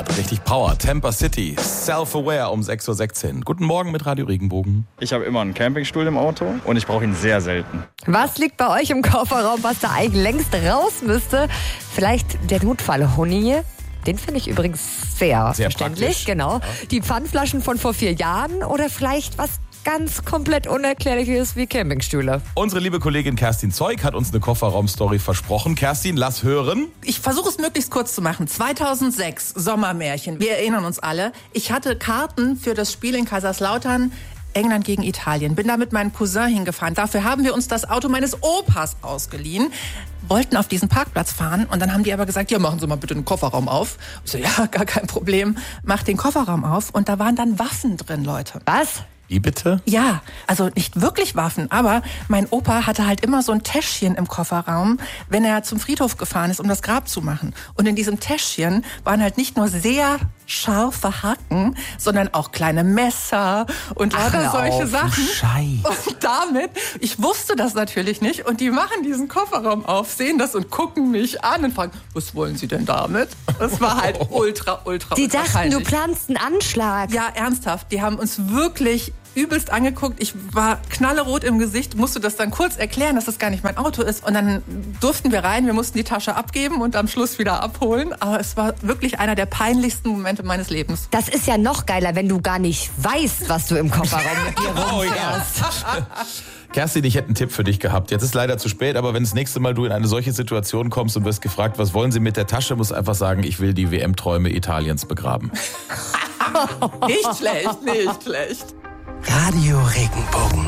hat richtig Power. Tampa City, Self-Aware um 6.16 Uhr. Guten Morgen mit Radio Regenbogen. Ich habe immer einen Campingstuhl im Auto und ich brauche ihn sehr selten. Was liegt bei euch im Kofferraum, was da eigentlich längst raus müsste? Vielleicht der Notfall-Huni? Den finde ich übrigens sehr verständlich. Praktisch. Genau. Ja. Die Pfandflaschen von vor 4 Jahren oder vielleicht was ganz komplett Unerklärliches wie Campingstühle. Unsere liebe Kollegin Kerstin Zeug hat uns eine Kofferraumstory versprochen. Kerstin, lass hören. Ich versuche es möglichst kurz zu machen. 2006, Sommermärchen. Wir erinnern uns alle. Ich hatte Karten für das Spiel in Kaiserslautern, England gegen Italien. Bin da mit meinem Cousin hingefahren. Dafür haben wir uns das Auto meines Opas ausgeliehen. Wollten auf diesen Parkplatz fahren und dann haben die aber gesagt, ja, machen Sie mal bitte den Kofferraum auf. Ich so, ja, gar kein Problem. Mach den Kofferraum auf und da waren dann Waffen drin, Leute. Was? Wie bitte? Ja, also nicht wirklich Waffen, aber mein Opa hatte halt immer so ein Täschchen im Kofferraum, wenn er zum Friedhof gefahren ist, um das Grab zu machen. Und in diesem Täschchen waren halt nicht nur sehr scharfe Haken, sondern auch kleine Messer und lauter solche Sachen. Und damit, ich wusste das natürlich nicht, und die machen diesen Kofferraum auf, sehen das und gucken mich an und fragen, was wollen Sie denn damit? Das war halt ultra Die dachten, peinlich. du planst einen Anschlag. Ja, ernsthaft. Die haben uns wirklich übelst angeguckt. Ich war knallerot im Gesicht, musste das dann kurz erklären, dass das gar nicht mein Auto ist. Und dann durften wir rein, wir mussten die Tasche abgeben und am Schluss wieder abholen. Aber es war wirklich einer der peinlichsten Momente meines Lebens. Das ist ja noch geiler, wenn du gar nicht weißt, was du im Kofferraum mit dir rumfährst. Kerstin, ich hätte einen Tipp für dich gehabt. Jetzt ist leider zu spät, aber wenn das nächste Mal du in eine solche Situation kommst und wirst gefragt, was wollen Sie mit der Tasche, musst du einfach sagen, ich will die WM-Träume Italiens begraben. Nicht schlecht, nicht schlecht. Radio Regenbogen.